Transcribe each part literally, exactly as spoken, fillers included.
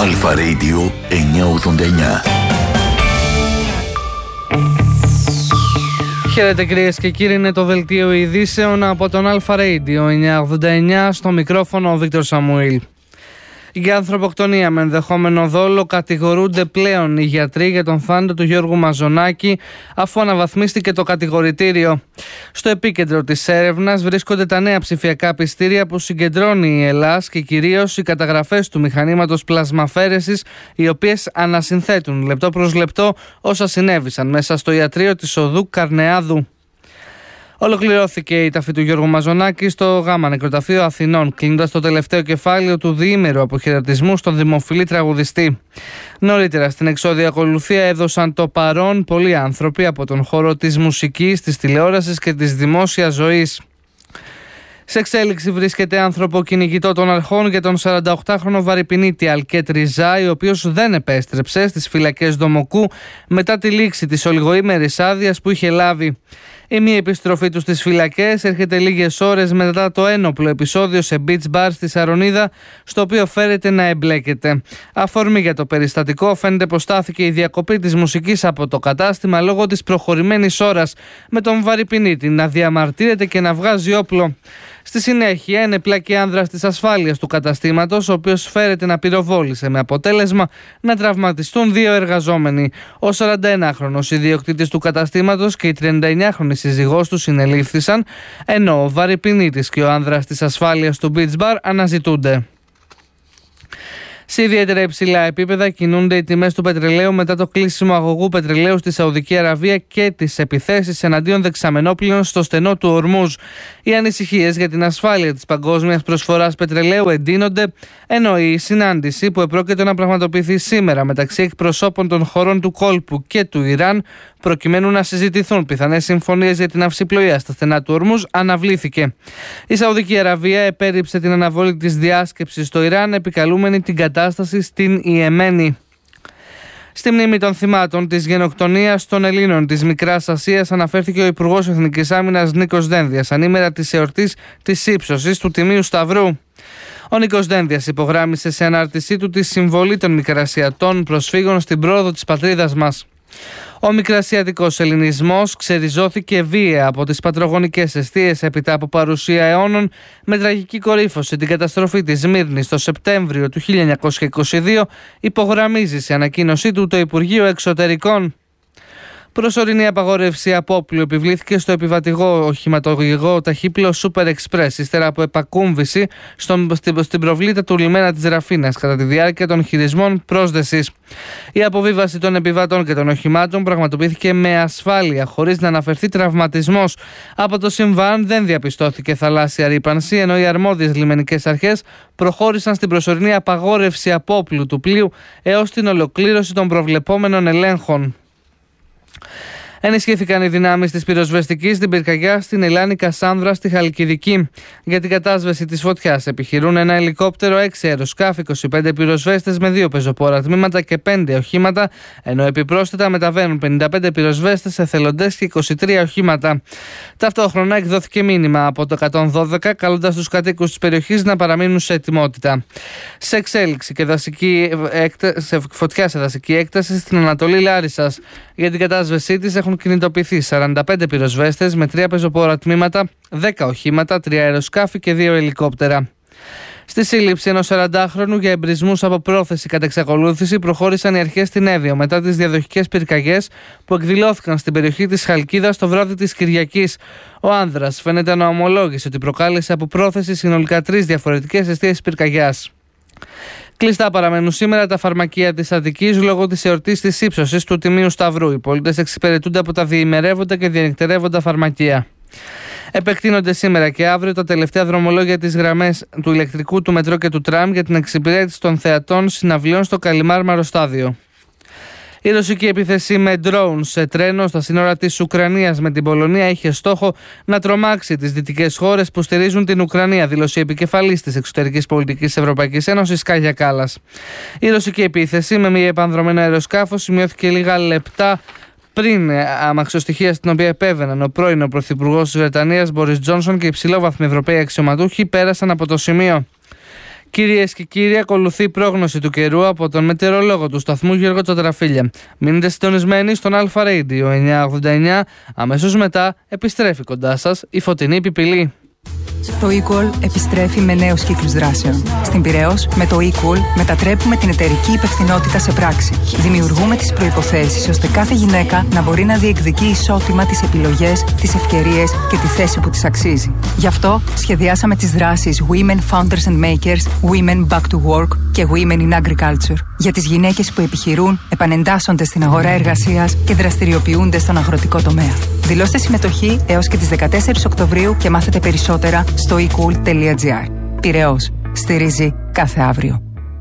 Αλφα Radio εννιακόσια ογδόντα εννιά. Χαίρετε κυρίες και κύριοι, είναι το δελτίο ειδήσεων από τον Αλφα Radio εννιακόσια ογδόντα εννιά, στο μικρόφωνο ο Βίκτορ Σαμουήλ. Για ανθρωποκτονία με ενδεχόμενο δόλο κατηγορούνται πλέον οι γιατροί για τον θάνατο του Γιώργου Μαζονάκη, αφού αναβαθμίστηκε το κατηγορητήριο. Στο επίκεντρο της έρευνας βρίσκονται τα νέα ψηφιακά πιστήρια που συγκεντρώνει η Ελλάς και κυρίως οι καταγραφές του μηχανήματος πλασμαφέρεσης, οι οποίες ανασυνθέτουν λεπτό προς λεπτό όσα συνέβησαν μέσα στο ιατρείο της οδού Καρνεάδου. Ολοκληρώθηκε η ταφή του Γιώργου Μαζονάκη στο Γάμα Νεκροταφείο Αθηνών, κλείνοντας το τελευταίο κεφάλαιο του διήμερου αποχαιρετισμού στον δημοφιλή τραγουδιστή. Νωρίτερα στην εξώδια ακολουθία έδωσαν το παρόν πολλοί άνθρωποι από τον χώρο της μουσικής, της τηλεόρασης και της δημόσιας ζωής. Σε εξέλιξη βρίσκεται άνθρωπο κυνηγητό των αρχών για τον σαρανταοκτάχρονο βαρυπινίτη Αλκέτ Ριζά, ο οποίος δεν επέστρεψε στις φυλακές Δομοκού μετά τη λήξη της ολιγοήμερης άδειας που είχε λάβει. Η μη επιστροφή του στις φυλακές έρχεται λίγες ώρες μετά το ένοπλο επεισόδιο σε beach bar στη Σαρονίδα, στο οποίο φέρεται να εμπλέκεται. Αφορμή για το περιστατικό φαίνεται πως στάθηκε η διακοπή της μουσικής από το κατάστημα λόγω της προχωρημένης ώρας, με τον βαρυπινίτη να διαμαρτύρεται και να βγάζει όπλο. Στη συνέχεια ενεπλάκη άνδρας της ασφάλειας του καταστήματος, ο οποίος φέρεται να πυροβόλησε, με αποτέλεσμα να τραυματιστούν δύο εργαζόμενοι. Ο σαρανταενάχρονος ιδιοκτήτης του καταστήματος και η τριανταεννιάχρονη σύζυγός του συνελήφθησαν, ενώ ο βαρυπινίτης και ο άνδρας της ασφάλειας του beach bar αναζητούνται. Σε ιδιαίτερα υψηλά επίπεδα κινούνται οι τιμές του πετρελαίου μετά το κλείσιμο αγωγού πετρελαίου στη Σαουδική Αραβία και τις επιθέσεις εναντίον δεξαμενόπλων στο στενό του Ορμούζ. Οι ανησυχίες για την ασφάλεια της παγκόσμιας προσφοράς πετρελαίου εντείνονται, ενώ η συνάντηση που επρόκειτο να πραγματοποιηθεί σήμερα μεταξύ εκπροσώπων των χωρών του κόλπου και του Ιράν, προκειμένου να συζητηθούν πιθανές συμφωνίες για την αυσιπλοεία στα στενά του Ορμούζ, αναβλήθηκε. Η Σαουδική Αραβία επέρριψε την αναβολή της διάσκεψης στο Ιράν, επικαλούμενη την κατάσταση στην Ιεμένη. Στη μνήμη των θυμάτων της γενοκτονίας των Ελλήνων της Μικράς Ασίας αναφέρθηκε ο Υπουργός Εθνικής Άμυνας Νίκος Δένδιας ανήμερα της εορτής της ύψωσης του Τιμίου Σταυρού. Ο Νίκος Δένδιας υπογράμμισε σε ανάρτησή του τη συμβολή των μικρασιατών προσφύγων στην πρόοδο της πατρίδας μας. Ο μικρασιατικός ελληνισμός ξεριζώθηκε βία από τις πατρογονικές εστίες έπειτα από παρουσία αιώνων, με τραγική κορύφωση την καταστροφή της Σμύρνης το Σεπτέμβριο του χίλια εννιακόσια είκοσι δύο, υπογραμμίζει σε ανακοίνωσή του το Υπουργείο Εξωτερικών. Προσωρινή απαγόρευση απόπλου επιβλήθηκε στο επιβατηγό οχηματογειγό ταχύπλο Super Express, ύστερα από επακούμβηση στον, στην, στην προβλήτα του λιμένα της Ραφίνας κατά τη διάρκεια των χειρισμών πρόσδεσης. Η αποβίβαση των επιβατών και των οχημάτων πραγματοποιήθηκε με ασφάλεια, χωρίς να αναφερθεί τραυματισμός. Από το συμβάν δεν διαπιστώθηκε θαλάσσια ρύπανση, ενώ οι αρμόδιες λιμενικές αρχές προχώρησαν στην προσωρινή απαγόρευση απόπλου του πλοίου έως την ολοκλήρωση των προβλεπόμενων ελέγχων. Ενισχύθηκαν οι δυνάμεις της πυροσβεστικής στην πυρκαγιά στην Ελλάνη Κασάνδρα στη Χαλκιδική. Για την κατάσβεση της φωτιάς επιχειρούν ένα ελικόπτερο, έξι αεροσκάφη, είκοσι πέντε πυροσβέστες με δύο πεζοπόρα τμήματα και πέντε οχήματα, ενώ επιπρόσθετα μεταβαίνουν πενήντα πέντε πυροσβέστες, εθελοντές και είκοσι τρία οχήματα. Ταυτόχρονα εκδόθηκε μήνυμα από το εκατόν δώδεκα καλώντας τους κατοίκους της περιοχής να παραμείνουν σε ετοιμότητα. Σε εξέλιξη και δασική έκτα... σε φωτιά σε δασική έκταση στην Ανατολή Λάρισσας. Για την κατάσβεσή της έχουν κινητοποιηθεί σαράντα πέντε πυροσβέστες με τρία πεζοπόρα τμήματα, δέκα οχήματα, τρία αεροσκάφη και δύο ελικόπτερα. Στη σύλληψη ενός σαραντάχρονου για εμπρισμούς από πρόθεση κατά εξακολούθηση προχώρησαν οι αρχές στην Εύβοια μετά τις διαδοχικές πυρκαγιές που εκδηλώθηκαν στην περιοχή της Χαλκίδας το βράδυ της Κυριακής. Ο άνδρας φαίνεται να ομολόγησε ότι προκάλεσε από πρόθεση συνολικά τρεις διαφορετικές αιστείες πυρκαγιάς. Κλειστά παραμένουν σήμερα τα φαρμακεία της Αττικής λόγω της εορτής της ύψωσης του Τιμίου Σταυρού. Οι πολίτες εξυπηρετούνται από τα διημερεύοντα και διανυκτερεύοντα φαρμακεία. Επεκτείνονται σήμερα και αύριο τα τελευταία δρομολόγια της γραμμές του ηλεκτρικού, του μετρό και του τραμ για την εξυπηρέτηση των θεατών συναυλιών στο Καλιμάρμαρο στάδιο. Η ρωσική επίθεση με ντρόουν σε τρένο στα σύνορα της Ουκρανίας με την Πολωνία είχε στόχο να τρομάξει τις δυτικές χώρες που στηρίζουν την Ουκρανία, δήλωσε η επικεφαλής της εξωτερικής πολιτικής της Ευρωπαϊκής Ένωσης, Κάγια Κάλλας. Η ρωσική επίθεση με μη επανδρωμένο αεροσκάφος σημειώθηκε λίγα λεπτά πριν αμαξοστοιχεία στην οποία επέβαιναν ο πρώην πρωθυπουργός της Βρετανίας Μπόρις Τζόνσον και υψηλόβαθμοι Ευρωπαίοι αξιωματούχοι πέρασαν από το σημείο. Κυρίες και κύριοι, ακολουθεί η πρόγνωση του καιρού από τον μετεωρολόγο του σταθμού Γιώργο Τσοτραφίλια. Μείνετε συντονισμένοι στον Αλφα Radio εννιακόσια ογδόντα εννιά. Αμέσως μετά επιστρέφει κοντά σας η Φωτεινή Πιπηλή. Το eCall επιστρέφει με νέους κύκλους δράσεων. Στην Πειραιώς, με το eCall μετατρέπουμε την εταιρική υπευθυνότητα σε πράξη. Δημιουργούμε τις προϋποθέσεις ώστε κάθε γυναίκα να μπορεί να διεκδικεί ισότιμα τις επιλογές, τις ευκαιρίες και τη θέση που της αξίζει. Γι' αυτό σχεδιάσαμε τις δράσεις Women Founders and Makers, Women Back to Work και Women in Agriculture. Για τις γυναίκες που επιχειρούν, επανεντάσσονται στην αγορά εργασίας και δραστηριοποιούνται στον αγροτικό τομέα. Δηλώστε συμμετοχή έως και τις δεκατέσσερις Οκτωβρίου και μάθετε περισσότερα στο e cool τελεία gr. Πειραιώς. Στηρίζει κάθε αύριο.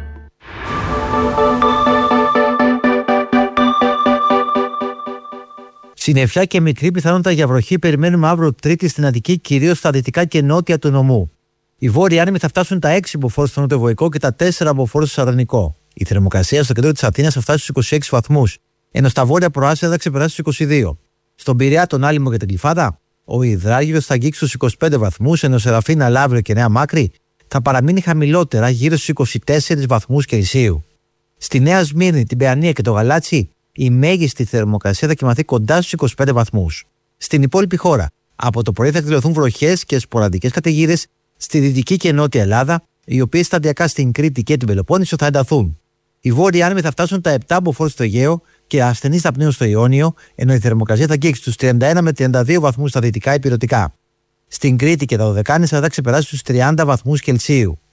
Συννεφιά και μικρή πιθανότητα για βροχή περιμένουμε αύριο Τρίτη στην Αττική, κυρίως στα δυτικά και νότια του νομού. Οι βόρειοι άνεμοι θα φτάσουν τα έξι μποφόρ στο νοτιοβοϊκό και τα τέσσερα μποφόρ στο Σαρδανικό. Η θερμοκρασία στο κέντρο της Αθήνας θα φτάσει στους είκοσι έξι βαθμούς, ενώ στα βόρεια προάστια θα ξεπεράσει στους είκοσι δύο. Στον Πειραιά, τον Άλυμο και την Γλυφάδα, ο υδράγιος θα αγγίξει στους είκοσι πέντε βαθμούς, ενώ Σεραφίνα, Λαύριο και Νέα Μάκρη θα παραμείνει χαμηλότερα γύρω στους είκοσι τέσσερις βαθμούς Κελσίου. Στη Νέα Σμύρνη, την Παιανία και το Γαλάτσι, η μέγιστη θερμοκρασία θα κοιμαθεί κοντά στους είκοσι πέντε βαθμούς. Στην υπόλοιπη χώρα, από το πρωί θα εκδηλωθούν βροχές και σποραδικές καταιγίδες στη δυτική και νότια Ελλάδα, οι οποίες σταδιακά στην Κρήτη και την Πελοπόννησο θα ενταθούν. Οι βόρειοι άνεμοι θα φτάσουν τα επτά μποφόρ στο Αιγαίο και ασθενείς θα πνέουν στο Ιόνιο, ενώ η θερμοκρασία θα αγγίξει στους τριάντα ένα με τριάντα δύο βαθμούς στα δυτικά υπηρετικά. Στην Κρήτη και τα Δωδεκάνησα θα ξεπεράσει στους τριάντα βαθμούς Κελσίου.